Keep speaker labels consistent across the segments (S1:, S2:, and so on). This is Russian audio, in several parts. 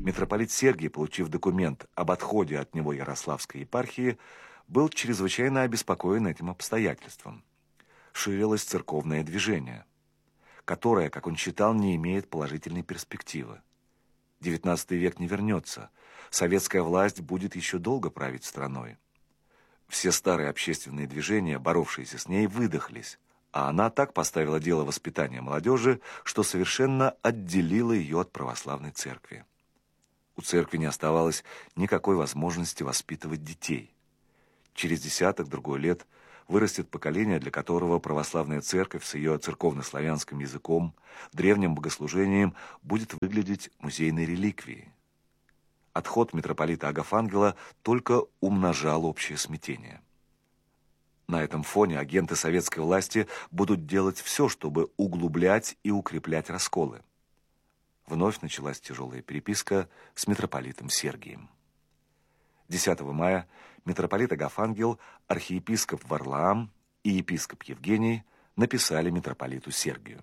S1: Митрополит Сергий, получив документ об отходе от него Ярославской епархии, был чрезвычайно обеспокоен этим обстоятельством. Ширилось церковное движение, которое, как он считал, не имеет положительной перспективы. XIX век не вернется, советская власть будет еще долго править страной. Все старые общественные движения, боровшиеся с ней, выдохлись, а она так поставила дело воспитания молодежи, что совершенно отделила ее от православной церкви. У церкви не оставалось никакой возможности воспитывать детей. Через десяток-другой лет вырастет поколение, для которого православная церковь с ее церковно-славянским языком, древним богослужением будет выглядеть музейной реликвией. Отход митрополита Агафангела только умножал общее смятение. На этом фоне агенты советской власти будут делать все, чтобы углублять и укреплять расколы. Вновь началась тяжелая переписка с митрополитом Сергием. 10 мая митрополит Агафангел, архиепископ Варлаам и епископ Евгений написали митрополиту Сергию.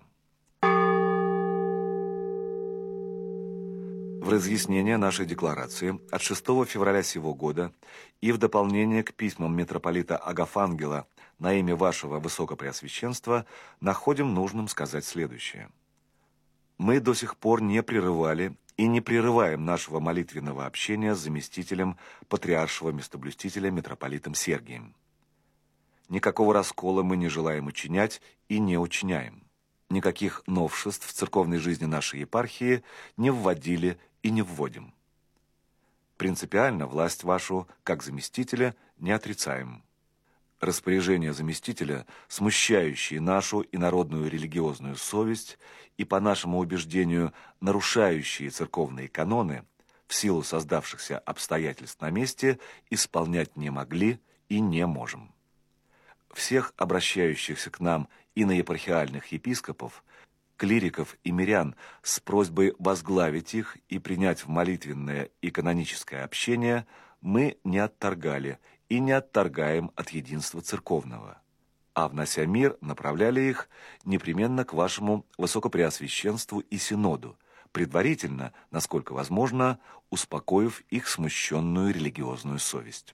S1: В разъяснение нашей декларации от 6 февраля сего года и в дополнение к письмам митрополита Агафангела на имя вашего Высокопреосвященства находим нужным сказать следующее. Мы до сих пор не прерывали и не прерываем нашего молитвенного общения с заместителем патриаршего местоблюстителя митрополитом Сергием. Никакого раскола мы не желаем учинять и не учиняем. Никаких новшеств в церковной жизни нашей епархии не вводили и не вводим. Принципиально власть вашу, как заместителя, не отрицаем. Распоряжения заместителя, смущающие нашу и народную религиозную совесть и, по нашему убеждению, нарушающие церковные каноны, в силу создавшихся обстоятельств на месте, исполнять не могли и не можем. Всех обращающихся к нам иноепархиальных епископов, клириков и мирян с просьбой возглавить их и принять в молитвенное и каноническое общение мы не отторгали и не отторгаем от единства церковного, а, внося мир, направляли их непременно к вашему Высокопреосвященству и Синоду, предварительно, насколько возможно, успокоив их смущенную религиозную совесть.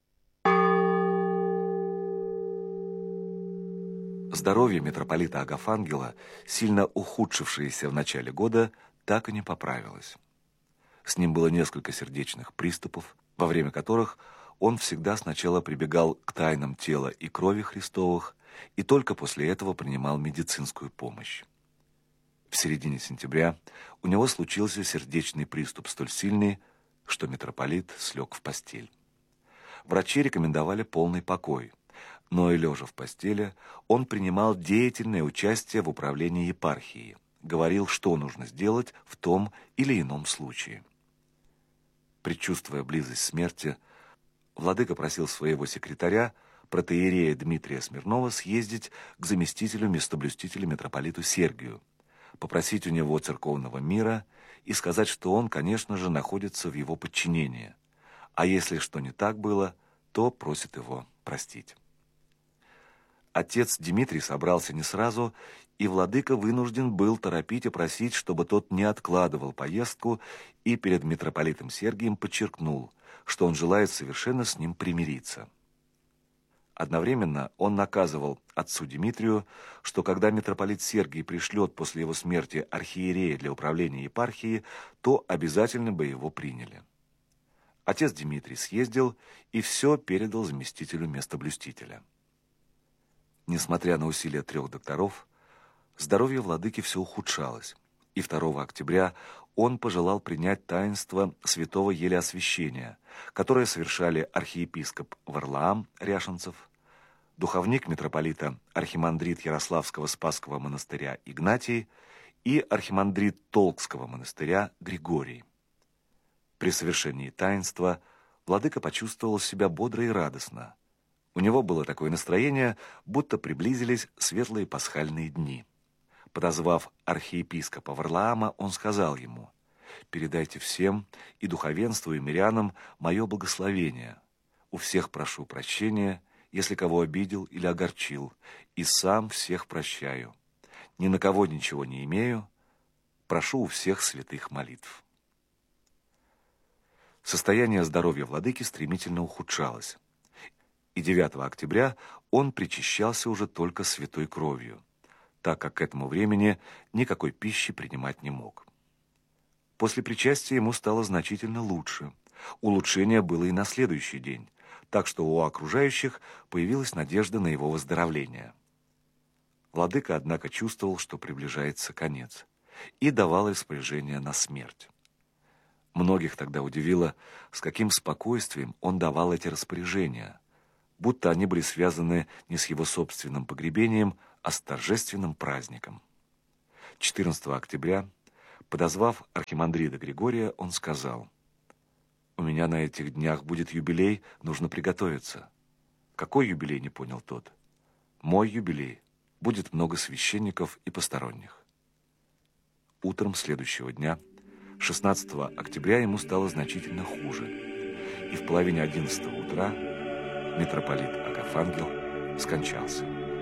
S1: Здоровье митрополита Агафангела, сильно ухудшившееся в начале года, так и не поправилось. С ним было несколько сердечных приступов, во время которых он всегда сначала прибегал к тайнам тела и крови Христовых и только после этого принимал медицинскую помощь. В середине сентября у него случился сердечный приступ столь сильный, что митрополит слег в постель. Врачи рекомендовали полный покой, но и лежа в постели он принимал деятельное участие в управлении епархией, говорил, что нужно сделать в том или ином случае. Предчувствуя близость смерти, владыка просил своего секретаря, протоиерея Дмитрия Смирнова, съездить к заместителю местоблюстителя митрополиту Сергию, попросить у него церковного мира и сказать, что он, конечно же, находится в его подчинении, а если что не так было, то просит его простить. Отец Дмитрий собрался не сразу, и владыка вынужден был торопить и просить, чтобы тот не откладывал поездку, и перед митрополитом Сергием подчеркнул, что он желает совершенно с ним примириться. Одновременно он наказывал отцу Дмитрию, что когда митрополит Сергий пришлет после его смерти архиерея для управления епархией, то обязательно бы его приняли. Отец Дмитрий съездил и все передал заместителю местоблюстителя. Несмотря на усилия 3 докторов, здоровье владыки все ухудшалось, и 2 октября он пожелал принять таинство святого елеосвящения, которое совершали архиепископ Варлаам Ряшенцев, духовник митрополита архимандрит Ярославского Спасского монастыря Игнатий и архимандрит Толкского монастыря Григорий. При совершении таинства владыка почувствовал себя бодро и радостно. У него было такое настроение, будто приблизились светлые пасхальные дни. Подозвав архиепископа Варлаама, он сказал ему: «Передайте всем, и духовенству, и мирянам, мое благословение. У всех прошу прощения, если кого обидел или огорчил, и сам всех прощаю. Ни на кого ничего не имею, прошу у всех святых молитв». Состояние здоровья владыки стремительно ухудшалось, и 9 октября он причащался уже только святой кровью, так как к этому времени никакой пищи принимать не мог. После причастия ему стало значительно лучше. Улучшение было и на следующий день, так что у окружающих появилась надежда на его выздоровление. Владыка, однако, чувствовал, что приближается конец, и давал распоряжение на смерть. Многих тогда удивило, с каким спокойствием он давал эти распоряжения, будто они были связаны не с его собственным погребением, а с торжественным праздником. 14 октября, подозвав архимандрита Григория, он сказал: «У меня на этих днях будет юбилей, нужно приготовиться». «Какой юбилей?» — не понял тот. «Мой юбилей. Будет много священников и посторонних». Утром следующего дня, 16 октября, ему стало значительно хуже, и в половине 11 утра митрополит Агафангел скончался.